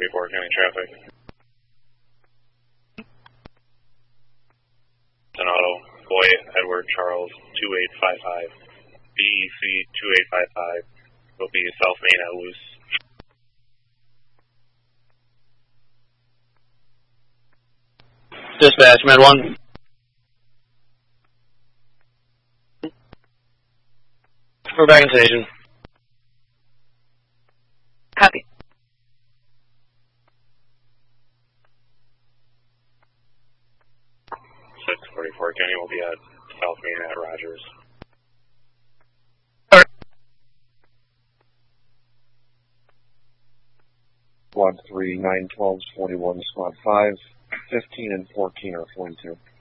644 county traffic. An auto, Boy, Edward, Charles, 2855. BEC 2855 will be South Main at Luce. Dispatch, Med 1. We're back in station. Copy. County will be at South Main at Rogers. Squad 3, 912s, 41, Squad 5, 15 and 14 are 42.